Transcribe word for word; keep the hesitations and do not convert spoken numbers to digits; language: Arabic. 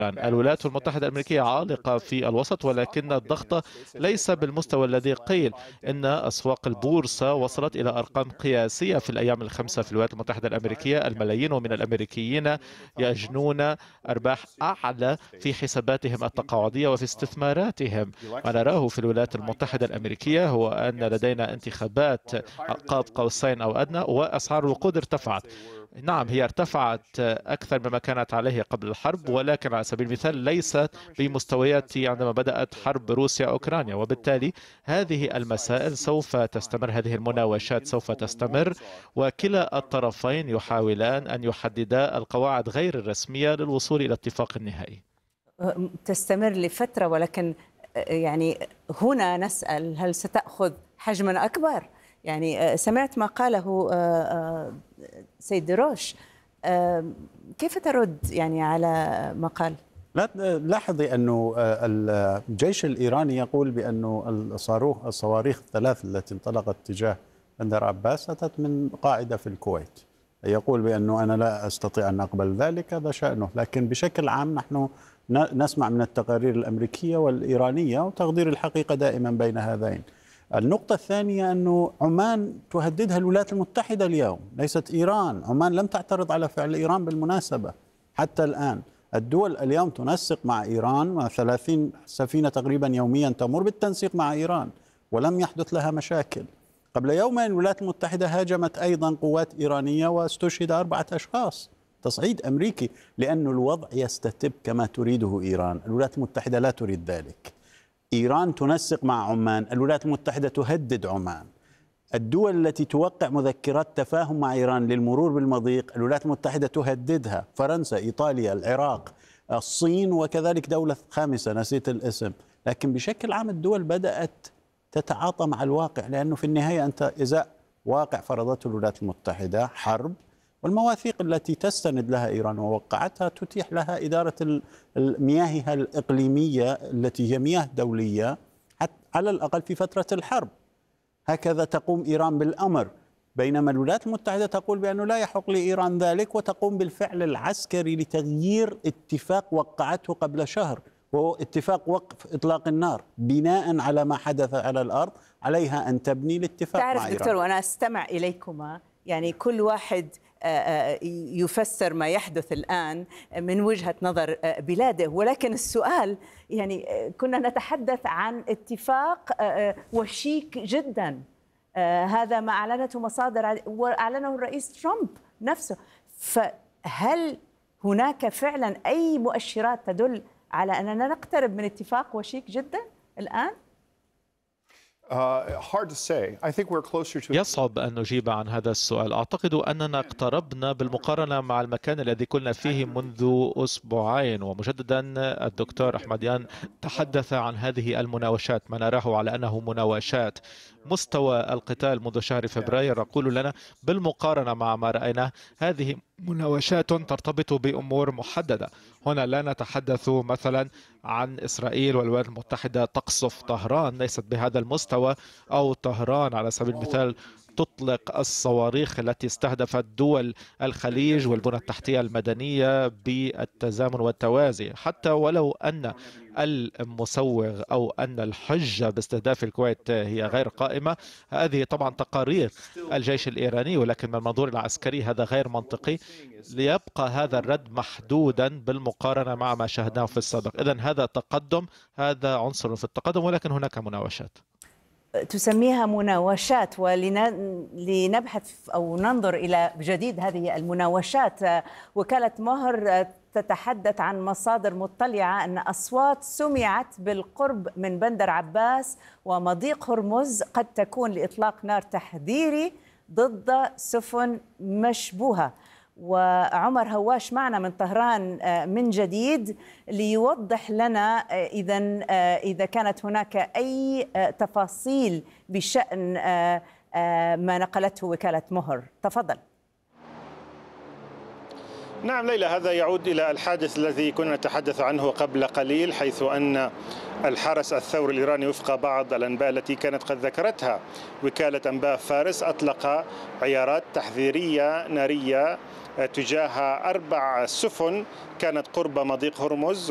الولايات المتحدة الأمريكية عالقة في الوسط، ولكن الضغط ليس بالمستوى الذي قيل. إن أسواق البورصة وصلت إلى أرقام قياسية في الأيام الخمسة في الولايات المتحدة الأمريكية. الملايين من الأمريكيين يجنون أرباح أعلى في حساباتهم التقاعدية وفي استثماراتهم. ما نراه في الولايات المتحدة الأمريكية هو أن لدينا انتخابات قاب قوسين أو أدنى، وأسعار الوقود ارتفعت. نعم، هي ارتفعت أكثر مما كانت عليه قبل الحرب، ولكن على سبيل المثال ليست بمستويات عندما بدأت حرب روسيا أوكرانيا. وبالتالي هذه المسائل سوف تستمر، هذه المناوشات سوف تستمر، وكلا الطرفين يحاولان أن يحددا القواعد غير الرسمية للوصول إلى اتفاق نهائي. تستمر لفترة، ولكن يعني هنا نسأل هل ستأخذ حجما أكبر؟ يعني سمعت ما قاله سيد دروش، كيف ترد يعني على ما قال؟ لا لاحظي أنه الجيش الإيراني يقول بأنه الصاروخ الصواريخ الثلاث التي انطلقت تجاه بندر عباس أتت من قاعدة في الكويت. يقول بأنه أنا لا أستطيع أن أقبل ذلك، هذا شأنه، لكن بشكل عام نحن نسمع من التقارير الأمريكية والإيرانية وتقدير الحقيقة دائما بين هذين. النقطة الثانية أنه عمان تهددها الولايات المتحدة اليوم، ليست إيران. عمان لم تعترض على فعل إيران بالمناسبة حتى الآن. الدول اليوم تنسق مع إيران، مع ثلاثين سفينة تقريبا يوميا تمر بالتنسيق مع إيران ولم يحدث لها مشاكل. قبل يومين الولايات المتحدة هاجمت أيضا قوات إيرانية واستشهد أربعة أشخاص، تصعيد أمريكي، لأن الوضع يستتب كما تريده إيران. الولايات المتحدة لا تريد ذلك. إيران تنسق مع عمان، الولايات المتحدة تهدد عمان. الدول التي توقع مذكرات تفاهم مع إيران للمرور بالمضيق الولايات المتحدة تهددها، فرنسا، إيطاليا، العراق، الصين، وكذلك دولة خامسة نسيت الاسم. لكن بشكل عام الدول بدأت تتعاطى مع الواقع، لأنه في النهاية أنت إذا واقع فرضته الولايات المتحدة حرب، والمواثيق التي تستند لها إيران ووقعتها تتيح لها إدارة مياهها الإقليمية التي هي مياه دولية حتى على الأقل في فترة الحرب. هكذا تقوم إيران بالأمر، بينما الولايات المتحدة تقول بأنه لا يحق لإيران ذلك، وتقوم بالفعل العسكري لتغيير اتفاق وقعته قبل شهر، وهو اتفاق وقف إطلاق النار. بناء على ما حدث على الأرض عليها أن تبني الاتفاق مع إيران. تعرف دكتور، وأنا أستمع إليكما، يعني كل واحد يفسر ما يحدث الآن من وجهة نظر بلاده، ولكن السؤال يعني كنا نتحدث عن اتفاق وشيك جدا، هذا ما أعلنته مصادر وأعلنه الرئيس ترامب نفسه. فهل هناك فعلا أي مؤشرات تدل على أننا نقترب من اتفاق وشيك جدا الآن؟ يصعب أن نجيب عن هذا السؤال. أعتقد أننا اقتربنا بالمقارنة مع المكان الذي كنا فيه منذ أسبوعين. ومجددا الدكتور أحمديان تحدث عن هذه المناوشات، ما نراه على أنه مناوشات. مستوى القتال منذ شهر فبراير يقول لنا بالمقارنة مع ما رأيناه هذه مناوشات ترتبط بأمور محددة. هنا لا نتحدث مثلا عن إسرائيل والولايات المتحدة تقصف طهران، ليست بهذا المستوى، أو طهران على سبيل المثال تطلق الصواريخ التي استهدفت دول الخليج والبنى التحتية المدنية بالتزامن والتوازي. حتى ولو أن المسوغ أو أن الحجة باستهداف الكويت هي غير قائمة، هذه طبعا تقارير الجيش الإيراني، ولكن من المنظور العسكري هذا غير منطقي. ليبقى هذا الرد محدودا بالمقارنة مع ما شاهدناه في السابق. إذن هذا تقدم، هذا عنصر في التقدم، ولكن هناك مناوشات. تسميها مناوشات، ولنبحث أو ننظر إلى جديد هذه المناوشات. وكالة مهر تتحدث عن مصادر مطلعة أن أصوات سمعت بالقرب من بندر عباس ومضيق هرمز قد تكون لإطلاق نار تحذيري ضد سفن مشبوهة. وعمر هواش معنا من طهران من جديد ليوضح لنا إذا إذا كانت هناك أي تفاصيل بشأن ما نقلته وكالة مهر. تفضل. نعم ليلى، هذا يعود إلى الحادث الذي كنا نتحدث عنه قبل قليل، حيث أن الحرس الثوري الإيراني وفق بعض الأنباء التي كانت قد ذكرتها وكالة أنباء فارس أطلق عيارات تحذيرية نارية تجاه أربع سفن كانت قرب مضيق هرمز.